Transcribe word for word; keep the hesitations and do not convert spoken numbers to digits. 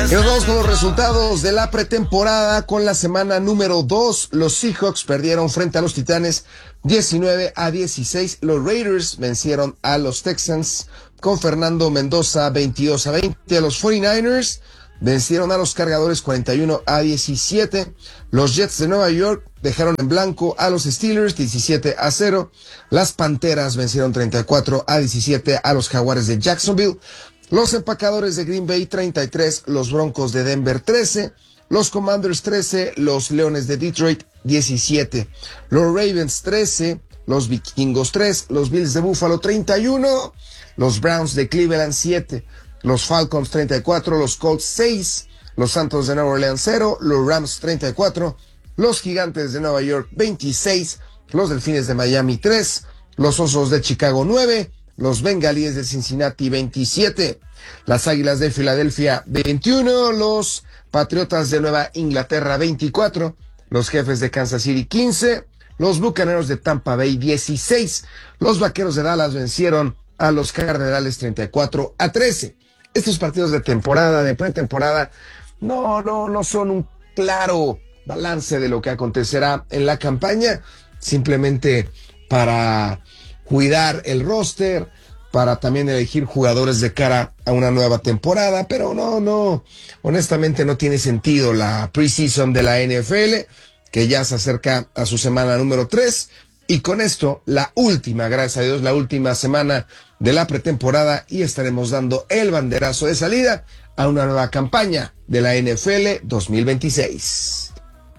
Y nos vamos con los resultados de la pretemporada. Con la semana número dos, los Seahawks perdieron frente a los Titanes diecinueve a dieciséis. Los Raiders vencieron a los Texans con Fernando Mendoza veintidós a veinte. Los cuarenta y nueve ers vencieron a los Cargadores cuarenta y uno a diecisiete. Los Jets de Nueva York dejaron en blanco a los Steelers diecisiete a cero. Las Panteras vencieron treinta y cuatro a diecisiete a los Jaguares de Jacksonville. Los Empacadores de Green Bay treinta y tres, los Broncos de Denver trece, los Commanders trece, los Leones de Detroit diecisiete, los Ravens trece, los Vikingos tres, los Bills de Buffalo treinta y uno, los Browns de Cleveland siete, los Falcons treinta y cuatro, los Colts seis, los Santos de Nueva Orleans cero, los Rams treinta y cuatro, los Gigantes de Nueva York veintiséis, los Delfines de Miami tres, los Osos de Chicago nueve, los Bengalíes de Cincinnati veintisiete, las Águilas de Filadelfia veintiuno, los Patriotas de Nueva Inglaterra veinticuatro, los Jefes de Kansas City quince, los Bucaneros de Tampa Bay dieciséis, los Vaqueros de Dallas vencieron a los Cardenales treinta y cuatro a trece. Estos partidos de temporada, de pretemporada, no, no, no son un claro balance de lo que acontecerá en la campaña, simplemente para cuidar el roster, para también elegir jugadores de cara a una nueva temporada, pero no, no, honestamente no tiene sentido la preseason de la N F L, que ya se acerca a su semana número tres, y con esto, la última, gracias a Dios, la última semana de la pretemporada, y estaremos dando el banderazo de salida a una nueva campaña de la N F L dos mil veintiséis.